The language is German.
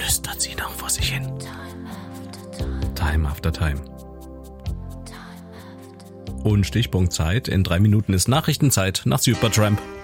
flüstert sie noch vor sich hin. Time after time. Und Stichpunkt Zeit, in 3 Minuten ist Nachrichtenzeit nach Supertramp.